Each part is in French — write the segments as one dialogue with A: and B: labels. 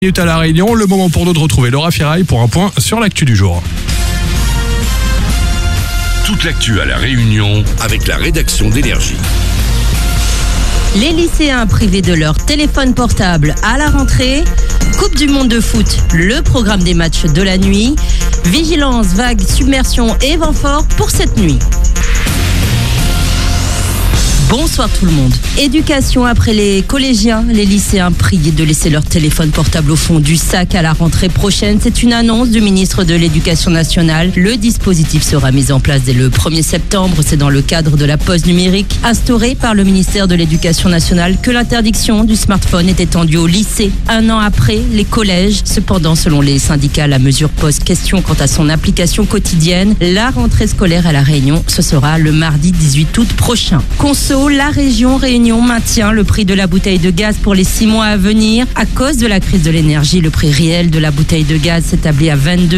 A: Minutes à La Réunion, le moment pour nous de retrouver Laura Firail pour un point sur l'actu du jour.
B: Toute l'actu à La Réunion avec la rédaction d'Énergie.
C: Les lycéens privés de leur téléphone portable à la rentrée. Coupe du monde de foot, le programme des matchs de la nuit. Vigilance, vague, submersion et vent fort pour cette nuit. Bonsoir tout le monde. Éducation après les collégiens, les lycéens priés de laisser leur téléphone portable au fond du sac à la rentrée prochaine. C'est une annonce du ministre de l'Éducation nationale. Le dispositif sera mis en place dès le 1er septembre. C'est dans le cadre de la pause numérique instaurée par le ministère de l'Éducation nationale que l'interdiction du smartphone est étendue au lycée un an après les collèges. Cependant, selon les syndicats, la mesure pose question quant à son application quotidienne. La rentrée scolaire à La Réunion, ce sera le mardi 18 août prochain. La région Réunion maintient le prix de la bouteille de gaz pour les 6 mois à venir. À cause de la crise de l'énergie, le prix réel de la bouteille de gaz s'établit à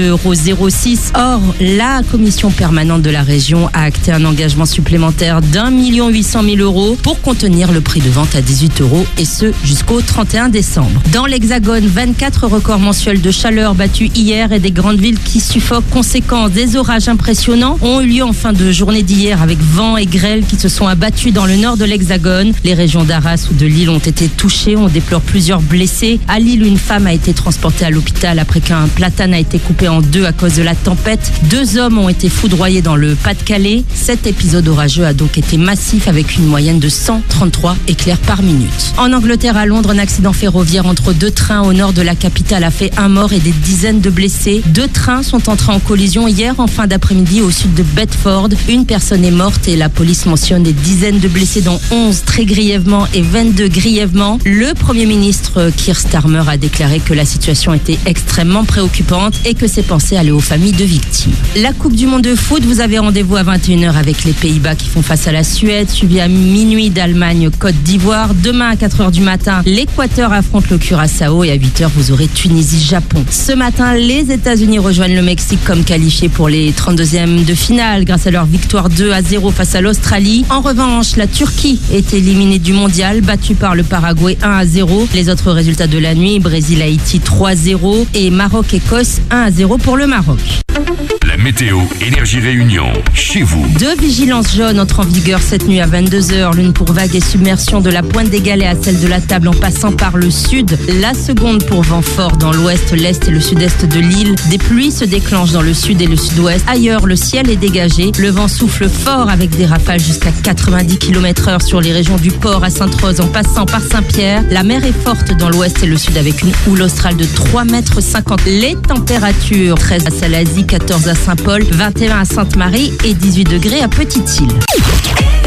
C: 22,06 €. Or, la commission permanente de la région a acté un engagement supplémentaire d'1 800 000 € pour contenir le prix de vente à 18 €, et ce jusqu'au 31 décembre. Dans l'Hexagone, 24 records mensuels de chaleur battus hier et des grandes villes qui suffoquent. Conséquence, des orages impressionnants ont eu lieu en fin de journée d'hier avec vent et grêle qui se sont abattus dans le nord de l'Hexagone. Les régions d'Arras ou de Lille ont été touchées. On déplore plusieurs blessés. À Lille, une femme a été transportée à l'hôpital après qu'un platane a été coupé en deux à cause de la tempête. 2 hommes ont été foudroyés dans le Pas-de-Calais. Cet épisode orageux a donc été massif avec une moyenne de 133 éclairs par minute. En Angleterre, à Londres, un accident ferroviaire entre 2 trains au nord de la capitale a fait 1 mort et des dizaines de blessés. 2 trains sont entrés en collision hier en fin d'après-midi au sud de Bedford. Une personne est morte et la police mentionne des dizaines de blessés, dont 11 très grièvement et 22 grièvement. Le Premier ministre Keir Starmer a déclaré que la situation était extrêmement préoccupante et que ses pensées allaient aux familles de victimes. La Coupe du monde de foot, vous avez rendez-vous à 21h avec les Pays-Bas qui font face à la Suède, suivi à minuit d'Allemagne-Côte d'Ivoire. Demain à 4h du matin, l'Équateur affronte le Curaçao et à 8h, vous aurez Tunisie-Japon. Ce matin, les États-Unis rejoignent le Mexique comme qualifiés pour les 32e de finale grâce à leur victoire 2-0 face à l'Australie. En revanche, la Turquie est éliminée du mondial, battue par le Paraguay 1-0. Les autres résultats de la nuit, Brésil-Haïti 3-0 et Maroc-Écosse 1-0 pour le Maroc.
B: La météo Énergie Réunion, chez vous.
C: 2 vigilances jaunes entrent en vigueur cette nuit à 22h. L'une pour vague et submersion de la pointe des Galets à celle de la Table en passant par le sud. La seconde pour vent fort dans l'ouest, l'est et le sud-est de l'île. Des pluies se déclenchent dans le sud et le sud-ouest. Ailleurs, le ciel est dégagé. Le vent souffle fort avec des rafales jusqu'à 90 km/h sur les régions du Port à Sainte-Rose en passant par Saint-Pierre. La mer est forte dans l'ouest et le sud avec une houle australe de 3,50 m. Les températures 13 à Salazie, 14 à Saint-Paul, 21 à Sainte-Marie et 18 degrés à Petite-Île.